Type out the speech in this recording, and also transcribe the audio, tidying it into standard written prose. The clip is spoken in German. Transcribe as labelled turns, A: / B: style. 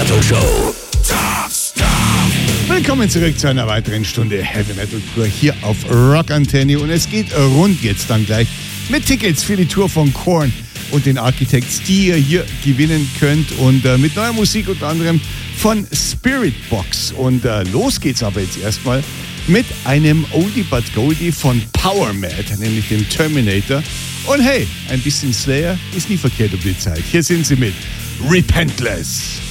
A: Metal Show.
B: Willkommen zurück zu einer weiteren Stunde Heavy Metal Tour hier auf Rock Antenne. Und es geht rund jetzt dann gleich mit Tickets für die Tour von Korn und den Architects, die ihr hier gewinnen könnt. Und mit neuer Musik unter anderem von Spiritbox. Und los geht's aber jetzt erstmal mit einem Oldie but Goldie von Power Mad, nämlich dem Terminator. Und hey, ein bisschen Slayer ist nie verkehrt um die Zeit. Hier sind sie mit Repentless.